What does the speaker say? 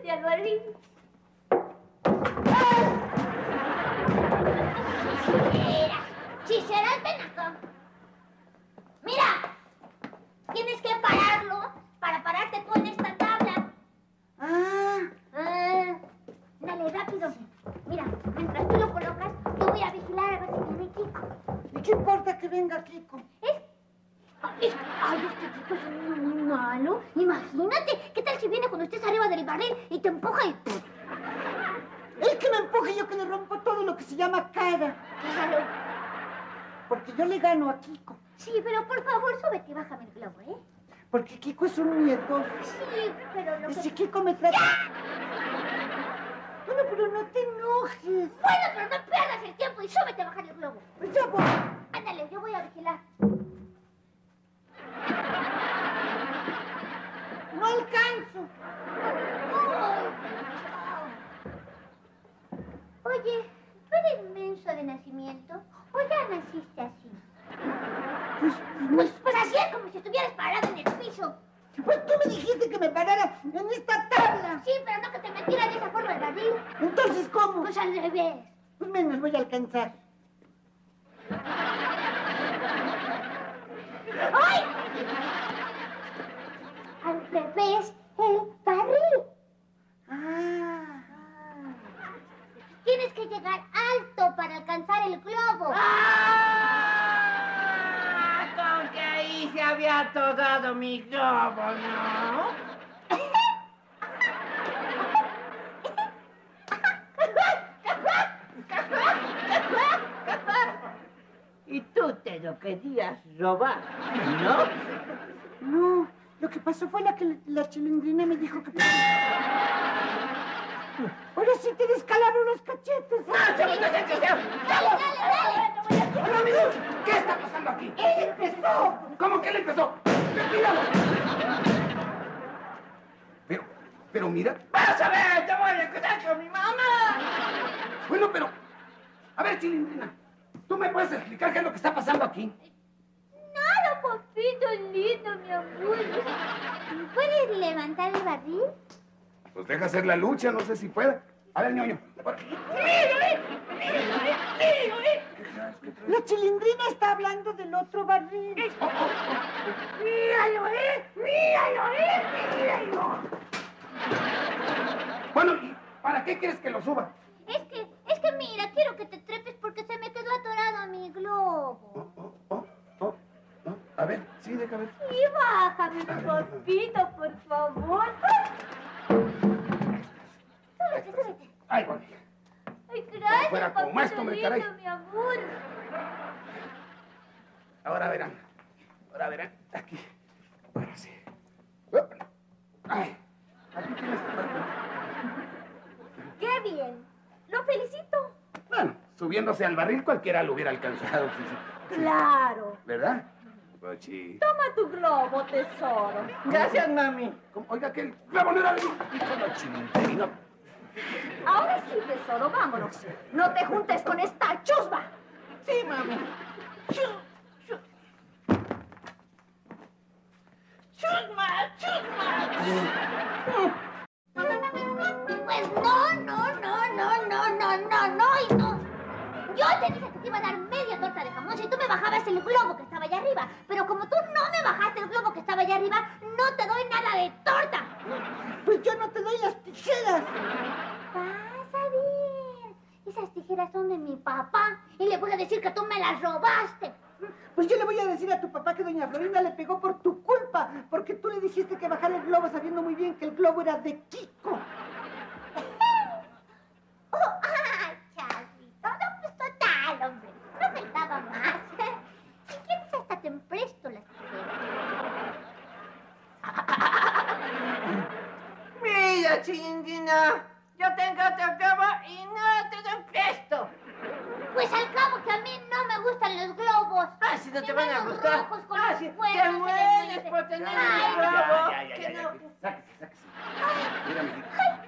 súbete al barril. Chicheras, ven acá. Mira, tienes que pararlo para pararte tú en esta tabla. Dale, rápido. Mira, mientras tú lo colocas, yo voy a vigilar a ver si viene Kiko. ¿Y qué importa que venga Kiko? Ay, este Kiko es un niño muy malo. Imagínate, ¿qué tal si viene cuando estés arriba del barril y te empuja y... Él que me empuje, yo que le rompo todo lo que se llama cara. Claro. Porque yo le gano a Kiko. Sí, pero por favor, súbete y bájame el globo, ¿eh? Porque Kiko es un miedoso. Sí, pero lo Y que... si Kiko me trata... Bueno, pero no te enojes. Bueno, pero no pierdas el tiempo y súbete a bajar el globo. Pues ya voy. Ándale, yo voy a vigilar. No alcanzo. Oye, ¿tú eres menso de nacimiento o ya naciste así? Pues así es, como si estuvieras parado en el piso. Pues tú me dijiste que me parara en esta tabla. Sí, pero no que te metieras de esa forma al barril. Entonces, ¿cómo? Pues al revés. Pues menos voy a alcanzar. ¡Ay! Al revés, el barril. Tienes que llegar alto para alcanzar el globo. Con que ahí se había atorado mi globo, ¿no? Y tú te lo querías robar, ¿no? No, lo que pasó fue que la chilindrina me dijo que... Ahora sí te descalabro los cachetes. Dale. Hola, amigos, ¿qué está pasando aquí? ¡Él empezó! ¿Cómo que él empezó? ¡Míralo! Pero mira. ¡Vas a ver! ¡Te voy a quedar con mi mamá! Bueno, pero... A ver, Chilindrina, ¿tú me puedes explicar qué es lo que está pasando aquí? Nada, papito lindo, mi amor. ¿Puedes levantar el barril? Pues deja hacer la lucha, no sé si pueda. A ver, ñoño. La chilindrina está hablando del otro barril. ¡Míralo! Bueno, ¿y para qué quieres que lo suba? Es que mira, quiero que te trepes porque se me quedó atorado mi globo. A ver, sí, deja ver. Sí, bájame, mi papito, por favor. Súbete. Ay, bueno. Ay, gracias, Fuera como papito esto, me lindo, caray. mi amor. Ahora verán. Aquí. Ahora sí. Ay, aquí tienes tu parte. ¡Qué bien! ¡Lo felicito! Bueno, subiéndose al barril cualquiera lo hubiera alcanzado. Sí. ¡Claro! ¿Verdad? Pues sí. Toma tu globo, tesoro. Gracias, mami. Oiga, que el globo no era de mí. Híjole, chilindrino. Ahora sí, tesoro, vámonos. No te juntes con esta chusma. Sí, mami. ¡Chusma! Pues no. Yo te dije que te iba a dar media torta de jamón si tú me bajabas el globo que estaba allá arriba. Pero como tú no me bajaste el globo que estaba allá arriba, no te doy nada de torta. Pues yo no te doy las tijeras. Vas a ver. Esas tijeras son de mi papá y le voy a decir que tú me las robaste. Pues yo le voy a decir a tu papá que doña Florinda le pegó por tu culpa, porque tú le dijiste que bajara el globo sabiendo muy bien que el globo era de Kiko. Charrito, no, pues total, hombre. No faltaba más. Si quieres, hasta te presto las tijeras. Mira, chilindrina. Yo tengo otro globo